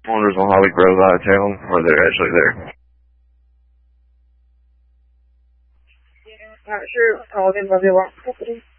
Wonders on Holly Grove out of town, or they're actually there. Not sure. All of them will be property.